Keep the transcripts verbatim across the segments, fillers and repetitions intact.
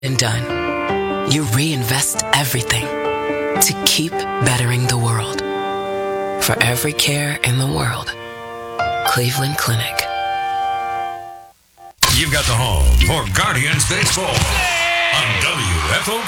and done, you reinvest everything to keep bettering the world. For every care in the world, Cleveland Clinic. You've got the home for Guardians Baseball on W F O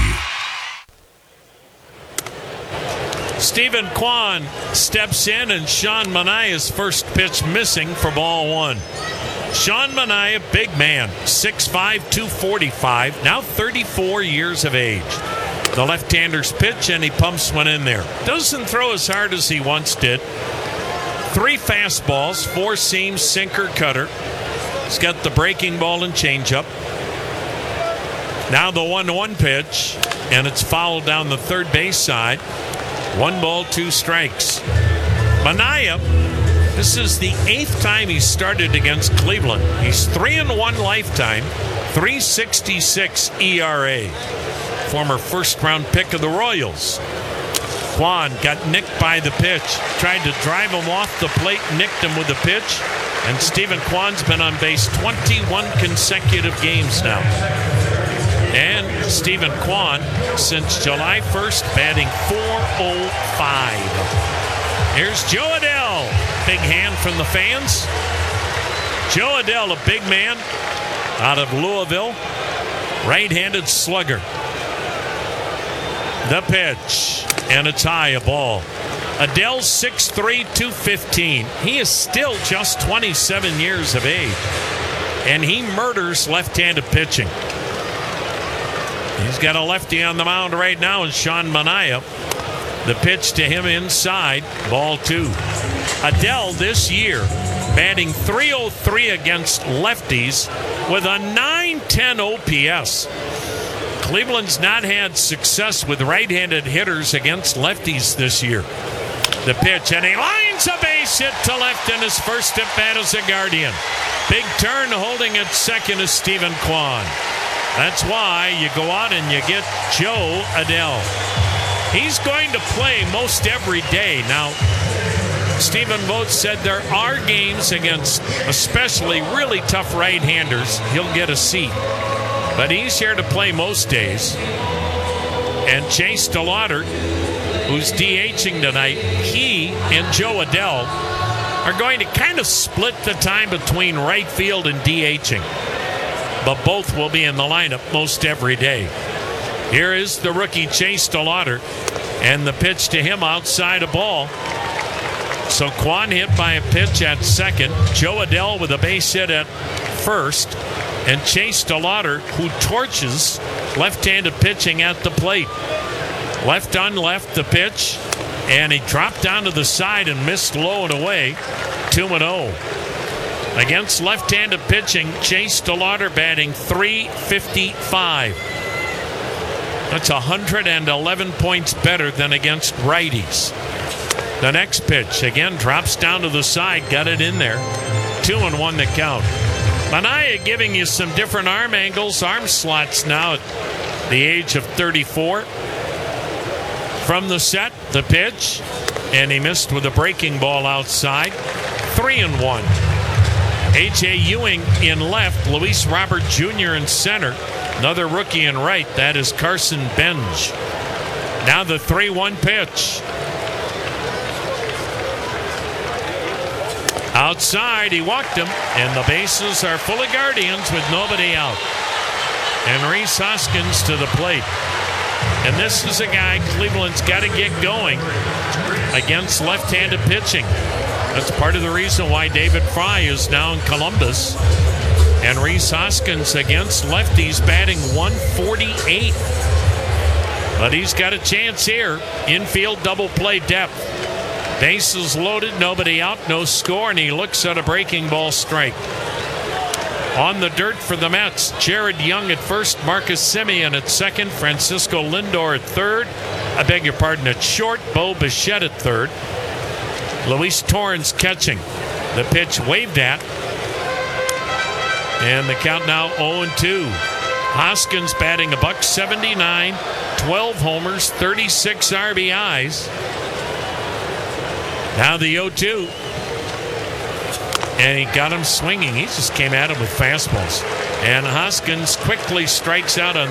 P. Stephen Kwan steps in, and Sean Manaea's first pitch missing for ball one. Sean Manaea, big man, six five, two forty-five, now thirty-four years of age. The left-hander's pitch, and he pumps one in there. Doesn't throw as hard as he once did. Three fastballs, four seams, sinker, cutter. He's got the breaking ball and changeup. Now the one one pitch, and it's fouled down the third base side. One ball, two strikes. Manaea, this is the eighth time he started against Cleveland. He's three and one lifetime, three sixty-six E R A. Former first-round pick of the Royals. Kwan got nicked by the pitch. Tried to drive him off the plate, nicked him with the pitch. And Stephen Kwan's been on base twenty-one consecutive games now. And Stephen Kwan, since July first, batting four oh five. Here's Joe Adell. Big hand from the fans. Joe Adell, a big man out of Louisville. Right-handed slugger. The pitch, and it's high, a ball. Adell, six three, two fifteen. He is still just twenty-seven years of age, and he murders left-handed pitching. He's got a lefty on the mound right now, and Sean Manaea. The pitch to him inside, ball two. Adell this year batting three oh three against lefties with a nine ten O P S. Cleveland's not had success with right-handed hitters against lefties this year. The pitch, and he lines a base hit to left in his first at bat as a Guardian. Big turn, holding at second is Stephen Kwan. That's why you go out and you get Joe Adell. He's going to play most every day. Now, Stephen Vogt said there are games against especially really tough right-handers. He'll get a seat. But he's here to play most days. And Chase DeLauder, who's DHing tonight, he and Joe Adell are going to kind of split the time between right field and DHing. But both will be in the lineup most every day. Here is the rookie Chase DeLauder, and the pitch to him outside a ball. So Kwan hit by a pitch at second, Joe Adell with a base hit at first, and Chase DeLauder, who torches left-handed pitching at the plate. Left on left the pitch, and he dropped down to the side and missed low and away. two and oh. Against left-handed pitching, Chase DeLauder batting three fifty-five. That's one hundred eleven points better than against righties. The next pitch, again, drops down to the side, got it in there. Two and one to count. Manaea giving you some different arm angles, arm slots now at the age of thirty-four. From the set, the pitch, and he missed with a breaking ball outside. Three and one. A J Ewing in left, Luis Robert Junior in center. Another rookie in right, that is Carson Benj. Now the three one pitch. Outside, he walked him, and the bases are full of Guardians with nobody out. And Rhys Hoskins to the plate. And this is a guy Cleveland's got to get going against left-handed pitching. That's part of the reason why David Fry is now in Columbus. And Rhys Hoskins against lefties batting one forty-eight. But he's got a chance here. Infield double play depth. Bases loaded, nobody out, no score, and he looks at a breaking ball strike. On the dirt for the Mets, Jared Young at first, Marcus Semien at second, Francisco Lindor at third. I beg your pardon, at short, Bo Bichette at third. Luis Torrens catching. The pitch waved at. And the count now oh and two. Hoskins batting a buck seventy-nine, twelve homers, thirty-six R B Is. Now the oh two. And he got him swinging. He just came at him with fastballs. And Hoskins quickly strikes out on